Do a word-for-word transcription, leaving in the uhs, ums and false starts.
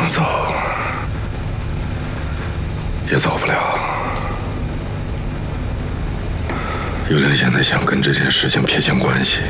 想走，也走不了。幽灵现在想跟这件事情撇清关系，